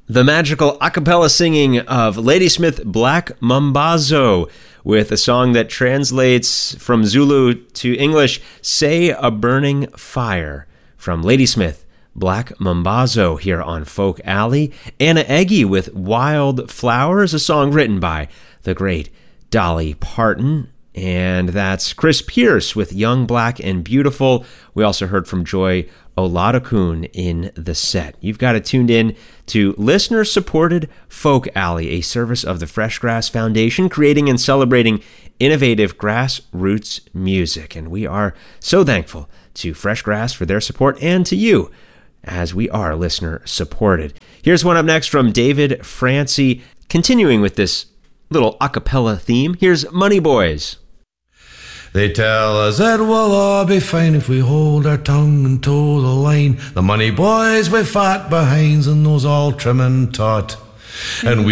The magical a cappella singing of Ladysmith Black Mambazo with a song that translates from Zulu to English, Say a Burning Fire, from Ladysmith Black Mambazo here on Folk Alley. Anna Eggy with Wild Flowers, a song written by the great Dolly Parton. And that's Chris Pierce with Young, Black, and Beautiful. We also heard from Joy Oladokun in the set. You've got it tuned in to listener-supported Folk Alley, a service of the Fresh Grass Foundation, creating and celebrating innovative grassroots music. And we are so thankful to Fresh Grass for their support and to you as we are listener-supported. Here's one up next from David Francie, continuing with this little a cappella theme. Here's Money Boys. They tell us that we'll all be fine if we hold our tongue and toe the line. The money boys with fat behinds and those all trim and taut. And we